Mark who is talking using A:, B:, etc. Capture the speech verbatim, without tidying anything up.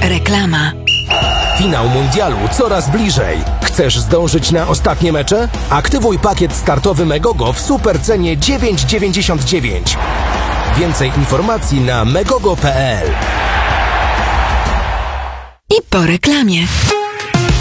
A: Reklama.
B: Finał mundialu coraz bliżej. Chcesz zdążyć na ostatnie mecze? Aktywuj pakiet startowy Megogo w super cenie dziewięć dziewięćdziesiąt dziewięć. Więcej informacji na megogo kropka p l.
A: I po reklamie.